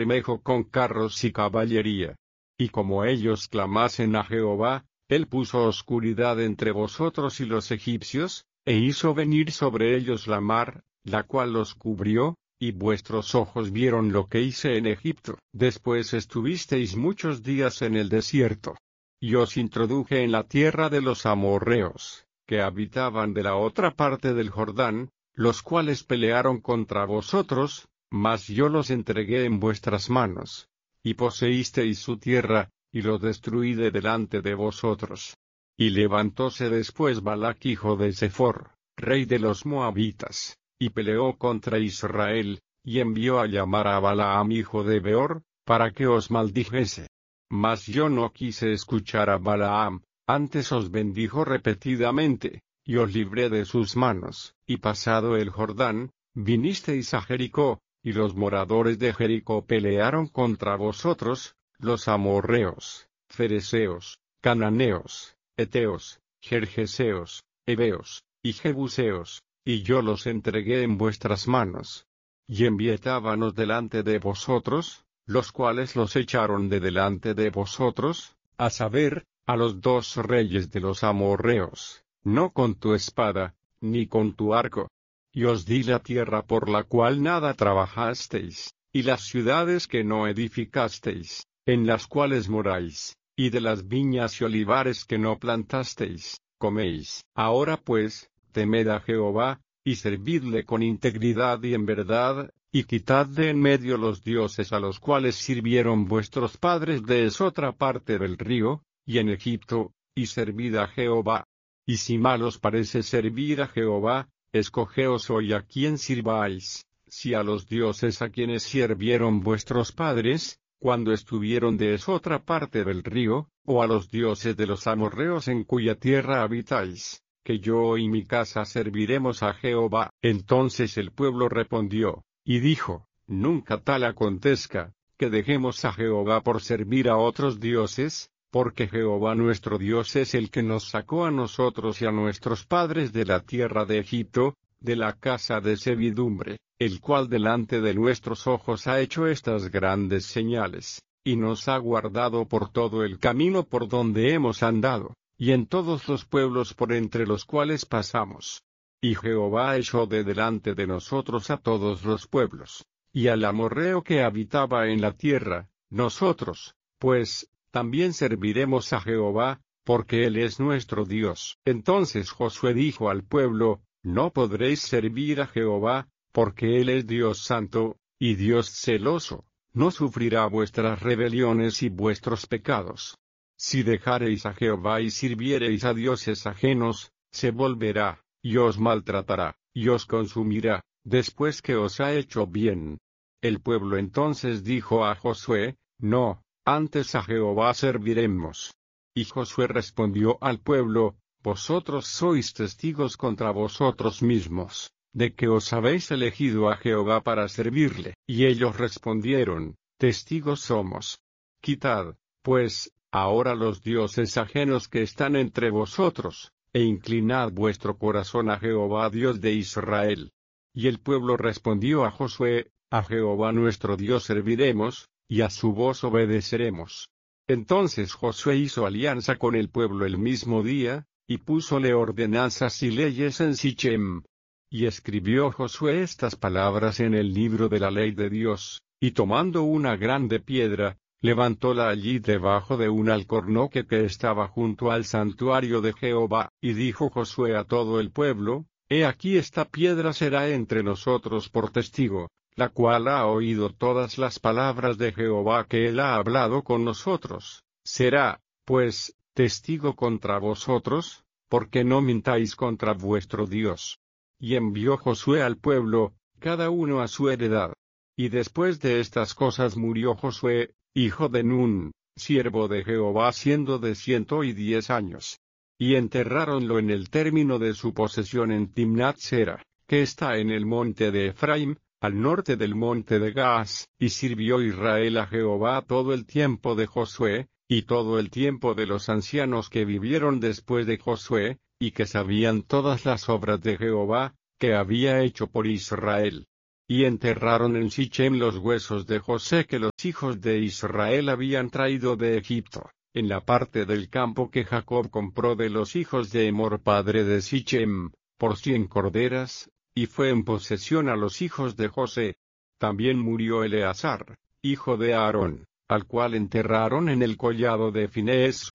Bermejo con carros y caballería. Y como ellos clamasen a Jehová, él puso oscuridad entre vosotros y los egipcios, e hizo venir sobre ellos la mar, la cual los cubrió, y vuestros ojos vieron lo que hice en Egipto. Después estuvisteis muchos días en el desierto. Y os introduje en la tierra de los amorreos, que habitaban de la otra parte del Jordán, los cuales pelearon contra vosotros, mas yo los entregué en vuestras manos. Y poseísteis su tierra, y los destruí de delante de vosotros. Y levantóse después Balac hijo de Zephor, rey de los moabitas, y peleó contra Israel, y envió a llamar a Balaam hijo de Beor, para que os maldijese. Mas yo no quise escuchar a Balaam, antes os bendijo repetidamente, y os libré de sus manos, y pasado el Jordán, vinisteis a Jericó, y los moradores de Jericó pelearon contra vosotros, los amorreos, fereceos, cananeos, heteos, gergeseos, heveos, y jebuseos, y yo los entregué en vuestras manos. Y envié tábanos delante de vosotros, los cuales los echaron de delante de vosotros, a saber, a los 2 reyes de los amorreos, no con tu espada, ni con tu arco. Y os di la tierra por la cual nada trabajasteis, y las ciudades que no edificasteis, en las cuales moráis, y de las viñas y olivares que no plantasteis, coméis. Ahora pues, temed a Jehová, y servidle con integridad y en verdad, y quitad de en medio los dioses a los cuales sirvieron vuestros padres de esotra parte del río, y en Egipto, y servid a Jehová. Y si mal os parece servir a Jehová, escogeos hoy a quién sirváis, si a los dioses a quienes sirvieron vuestros padres, cuando estuvieron de esotra parte del río, o a los dioses de los amorreos en cuya tierra habitáis, que yo y mi casa serviremos a Jehová. Entonces el pueblo respondió, y dijo, nunca tal acontezca, que dejemos a Jehová por servir a otros dioses, porque Jehová nuestro Dios es el que nos sacó a nosotros y a nuestros padres de la tierra de Egipto, de la casa de servidumbre, el cual delante de nuestros ojos ha hecho estas grandes señales, y nos ha guardado por todo el camino por donde hemos andado, y en todos los pueblos por entre los cuales pasamos. Y Jehová echó de delante de nosotros a todos los pueblos, y al amorreo que habitaba en la tierra, nosotros, pues, también serviremos a Jehová, porque Él es nuestro Dios. Entonces Josué dijo al pueblo, no podréis servir a Jehová, porque Él es Dios santo, y Dios celoso, no sufrirá vuestras rebeliones y vuestros pecados. Si dejareis a Jehová y sirviereis a dioses ajenos, se volverá, y os maltratará, y os consumirá, después que os ha hecho bien. El pueblo entonces dijo a Josué, no, antes a Jehová serviremos. Y Josué respondió al pueblo, vosotros sois testigos contra vosotros mismos, de que os habéis elegido a Jehová para servirle. Y ellos respondieron, testigos somos. Quitad, pues, ahora los dioses ajenos que están entre vosotros, e inclinad vuestro corazón a Jehová Dios de Israel. Y el pueblo respondió a Josué, a Jehová nuestro Dios serviremos, y a su voz obedeceremos. Entonces Josué hizo alianza con el pueblo el mismo día, y púsole ordenanzas y leyes en Sichem. Y escribió Josué estas palabras en el libro de la ley de Dios, y tomando una grande piedra, levantóla allí debajo de un alcornoque que estaba junto al santuario de Jehová. Y dijo Josué a todo el pueblo, he aquí esta piedra será entre nosotros por testigo, la cual ha oído todas las palabras de Jehová que él ha hablado con nosotros. Será, pues, testigo contra vosotros, porque no mintáis contra vuestro Dios. Y envió Josué al pueblo, cada uno a su heredad. Y después de estas cosas murió Josué, hijo de Nun, siervo de Jehová siendo de 110 años. Y enterráronlo en el término de su posesión en Timnat Sera, que está en el monte de Efraim, al norte del monte de Gaas. Y sirvió Israel a Jehová todo el tiempo de Josué, y todo el tiempo de los ancianos que vivieron después de Josué, y que sabían todas las obras de Jehová, que había hecho por Israel. y enterraron en Sichem los huesos de José que los hijos de Israel habían traído de Egipto, en la parte del campo que Jacob compró de los hijos de Emor padre de Sichem, por 100 corderas, y fue en posesión a los hijos de José. También murió Eleazar, hijo de Aarón, al cual enterraron en el collado de Finehés,